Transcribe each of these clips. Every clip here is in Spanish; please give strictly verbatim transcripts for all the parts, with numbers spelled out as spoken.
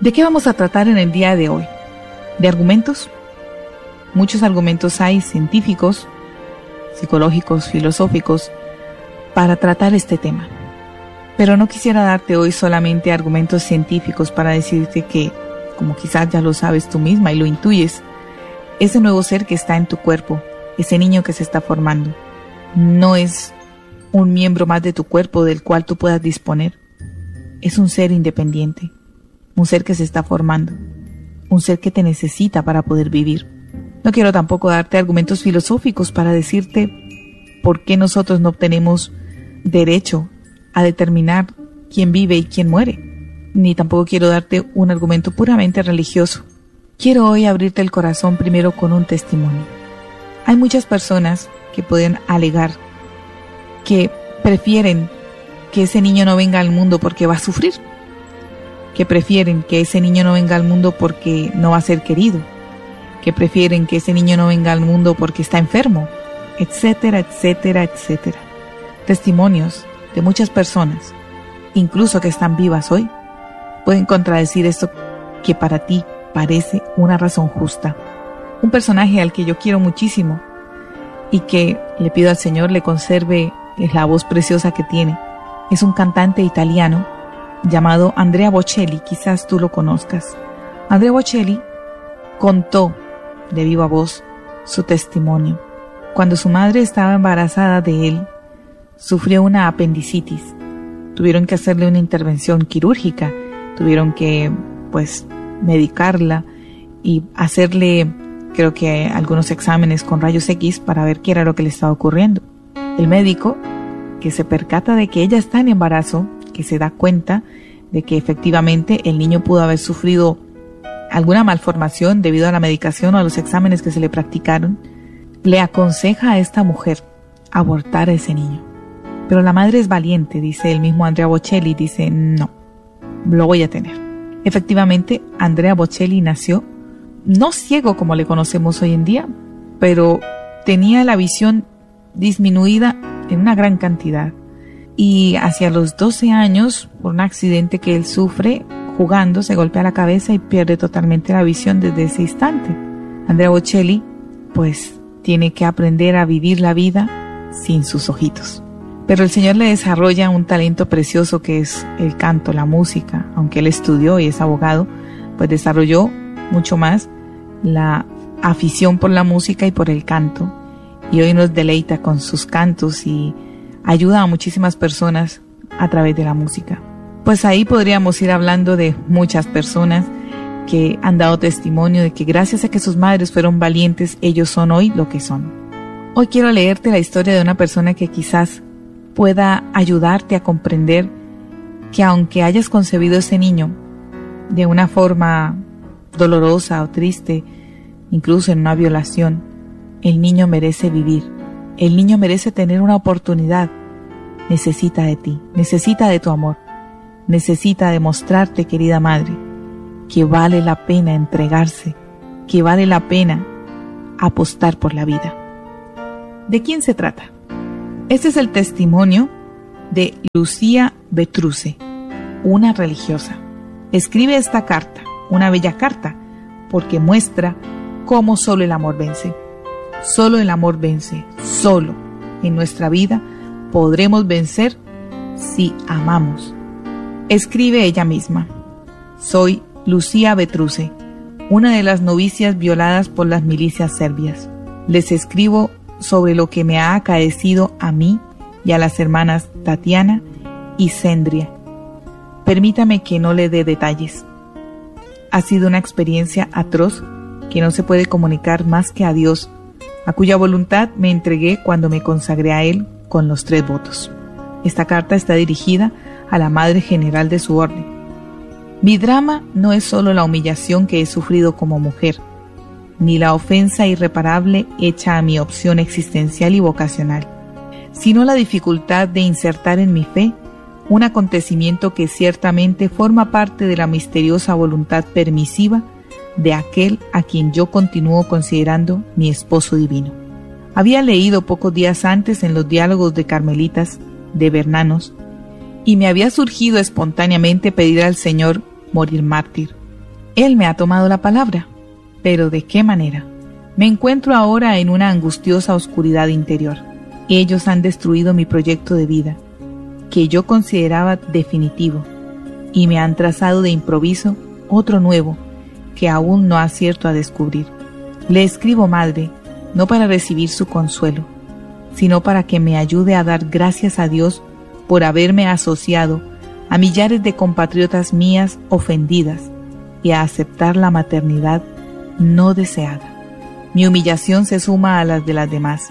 ¿De qué vamos a tratar en el día de hoy? ¿De argumentos? Muchos argumentos hay científicos, psicológicos, filosóficos, para tratar este tema. Pero no quisiera darte hoy solamente argumentos científicos para decirte que, como quizás ya lo sabes tú misma y lo intuyes, ese nuevo ser que está en tu cuerpo, ese niño que se está formando, no es un miembro más de tu cuerpo del cual tú puedas disponer. Es un ser independiente, un ser que se está formando, un ser que te necesita para poder vivir. No quiero tampoco darte argumentos filosóficos para decirte por qué nosotros no obtenemos derecho a determinar quién vive y quién muere. Ni tampoco quiero darte un argumento puramente religioso. Quiero hoy abrirte el corazón primero con un testimonio. Hay muchas personas que pueden alegar que prefieren que ese niño no venga al mundo porque va a sufrir, que prefieren que ese niño no venga al mundo porque no va a ser querido, que prefieren que ese niño no venga al mundo porque está enfermo, etcétera, etcétera, etcétera. Testimonios de muchas personas, incluso que están vivas hoy, pueden contradecir esto que para ti parece una razón justa. Un personaje al que yo quiero muchísimo y que le pido al Señor le conserve la voz preciosa que tiene, es un cantante italiano llamado Andrea Bocelli. Quizás tú lo conozcas. Andrea Bocelli contó de viva voz su testimonio. Cuando su madre estaba embarazada de él, sufrió una apendicitis. Tuvieron que hacerle una intervención quirúrgica, tuvieron que, pues, medicarla y hacerle, creo que algunos exámenes con rayos X para ver qué era lo que le estaba ocurriendo. El médico, que se percata de que ella está en embarazo, que se da cuenta de que efectivamente el niño pudo haber sufrido alguna malformación debido a la medicación o a los exámenes que se le practicaron, le aconseja a esta mujer abortar a ese niño. Pero la madre es valiente, dice el mismo Andrea Bocelli, dice no, lo voy a tener. Efectivamente, Andrea Bocelli nació, no ciego como le conocemos hoy en día, pero tenía la visión disminuida en una gran cantidad. Y hacia los doce años, por un accidente que él sufre, jugando, se golpea la cabeza y pierde totalmente la visión desde ese instante. Andrea Bocelli, pues, tiene que aprender a vivir la vida sin sus ojitos. Pero el Señor le desarrolla un talento precioso que es el canto, la música. Aunque él estudió y es abogado, pues desarrolló mucho más la afición por la música y por el canto. Y hoy nos deleita con sus cantos y ayuda a muchísimas personas a través de la música. Pues ahí podríamos ir hablando de muchas personas que han dado testimonio de que gracias a que sus madres fueron valientes, ellos son hoy lo que son. Hoy quiero leerte la historia de una persona que quizás pueda ayudarte a comprender que aunque hayas concebido ese niño de una forma dolorosa o triste, incluso en una violación, el niño merece vivir. El niño merece tener una oportunidad. Necesita de ti, necesita de tu amor, necesita demostrarte, querida madre, que vale la pena entregarse, que vale la pena apostar por la vida. ¿De quién se trata? Este es el testimonio de Lucía Vetruce, una religiosa. Escribe esta carta, una bella carta, porque muestra cómo solo el amor vence. Solo el amor vence, solo en nuestra vida podremos vencer si amamos. Escribe ella misma: soy Lucía Vetruce, una de las novicias violadas por las milicias serbias. Les escribo sobre lo que me ha acaecido a mí y a las hermanas Tatiana y Sendria. Permítame que no le dé detalles. Ha sido una experiencia atroz que no se puede comunicar más que a Dios, a cuya voluntad me entregué cuando me consagré a Él con los tres votos. Esta carta está dirigida a la Madre General de su orden. Mi drama no es solo la humillación que he sufrido como mujer, ni la ofensa irreparable hecha a mi opción existencial y vocacional, sino la dificultad de insertar en mi fe un acontecimiento que ciertamente forma parte de la misteriosa voluntad permisiva de aquel a quien yo continúo considerando mi esposo divino. Había leído pocos días antes en los diálogos de Carmelitas de Bernanos y me había surgido espontáneamente pedir al Señor morir mártir, Él me ha tomado la palabra. ¿Pero de qué manera? Me encuentro ahora en una angustiosa oscuridad interior. Ellos han destruido mi proyecto de vida, que yo consideraba definitivo, y me han trazado de improviso otro nuevo, que aún no acierto a descubrir. Le escribo, madre, no para recibir su consuelo, sino para que me ayude a dar gracias a Dios por haberme asociado a millares de compatriotas mías ofendidas y a aceptar la maternidad no deseada. Mi humillación se suma a las de las demás,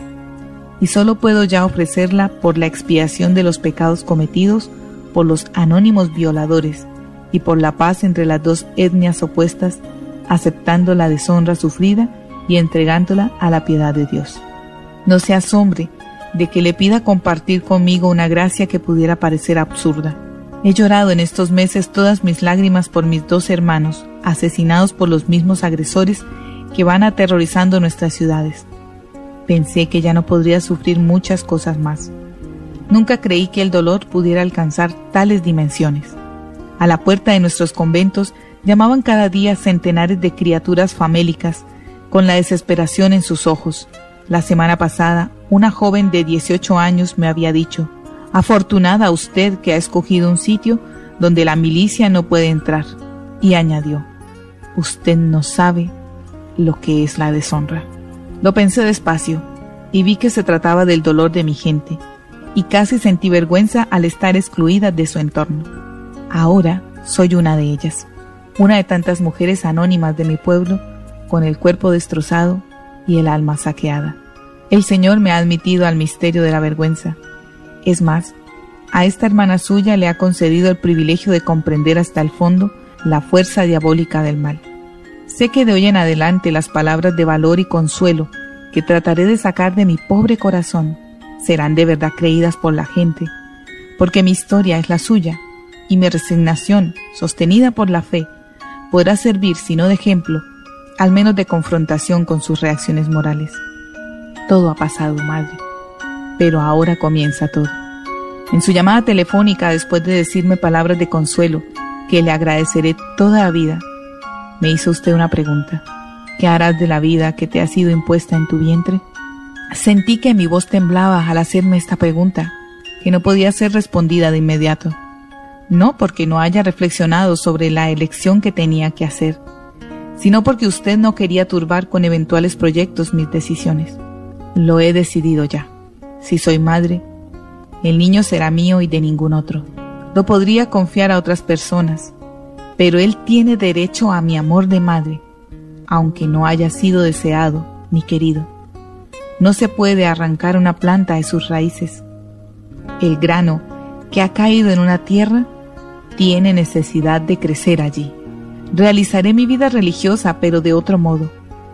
y solo puedo ya ofrecerla por la expiación de los pecados cometidos por los anónimos violadores y por la paz entre las dos etnias opuestas, aceptando la deshonra sufrida y entregándola a la piedad de Dios. No se asombre de que le pida compartir conmigo una gracia que pudiera parecer absurda. He llorado en estos meses todas mis lágrimas por mis dos hermanos, asesinados por los mismos agresores que van aterrorizando nuestras ciudades. Pensé que ya no podría sufrir muchas cosas más. Nunca creí que el dolor pudiera alcanzar tales dimensiones. A la puerta de nuestros conventos llamaban cada día centenares de criaturas famélicas, con la desesperación en sus ojos. La semana pasada, una joven de dieciocho años me había dicho: «Afortunada usted que ha escogido un sitio donde la milicia no puede entrar». Y añadió: «Usted no sabe lo que es la deshonra». Lo pensé despacio y vi que se trataba del dolor de mi gente, y casi sentí vergüenza al estar excluida de su entorno. Ahora soy una de ellas, una de tantas mujeres anónimas de mi pueblo, con el cuerpo destrozado y el alma saqueada. El Señor me ha admitido al misterio de la vergüenza. Es más, a esta hermana suya le ha concedido el privilegio de comprender hasta el fondo la fuerza diabólica del mal. Sé que de hoy en adelante las palabras de valor y consuelo que trataré de sacar de mi pobre corazón serán de verdad creídas por la gente, porque mi historia es la suya, y mi resignación, sostenida por la fe, podrá servir, si no de ejemplo, al menos de confrontación con sus reacciones morales. Todo ha pasado, madre, pero ahora comienza todo. En su llamada telefónica, después de decirme palabras de consuelo que le agradeceré toda la vida, me hizo usted una pregunta: ¿qué harás de la vida que te ha sido impuesta en tu vientre? Sentí que mi voz temblaba al hacerme esta pregunta, que no podía ser respondida de inmediato. No porque no haya reflexionado sobre la elección que tenía que hacer, sino porque usted no quería turbar con eventuales proyectos mis decisiones. Lo he decidido ya. Si soy madre, el niño será mío y de ningún otro. Lo podría confiar a otras personas, pero él tiene derecho a mi amor de madre, aunque no haya sido deseado ni querido. No se puede arrancar una planta de sus raíces. El grano que ha caído en una tierra tiene necesidad de crecer allí. Realizaré mi vida religiosa, pero de otro modo.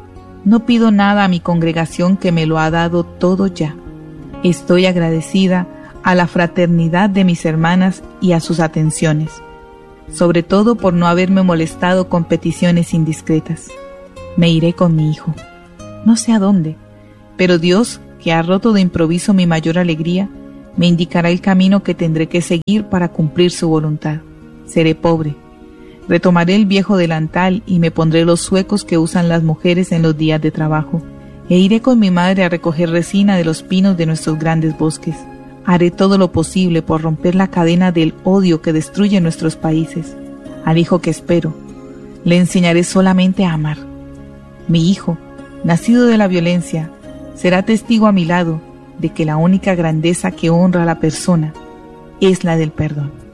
No pido nada a mi congregación, que me lo ha dado todo ya. Estoy agradecida a la fraternidad de mis hermanas y a sus atenciones, sobre todo por no haberme molestado con peticiones indiscretas. Me iré con mi hijo. No sé a dónde, pero Dios, que ha roto de improviso mi mayor alegría, me indicará el camino que tendré que seguir para cumplir su voluntad. Seré pobre. Retomaré el viejo delantal y me pondré los zuecos que usan las mujeres en los días de trabajo, e iré con mi madre a recoger resina de los pinos de nuestros grandes bosques. Haré todo lo posible por romper la cadena del odio que destruye nuestros países. Al hijo que espero, le enseñaré solamente a amar. Mi hijo, nacido de la violencia, será testigo a mi lado de que la única grandeza que honra a la persona es la del perdón.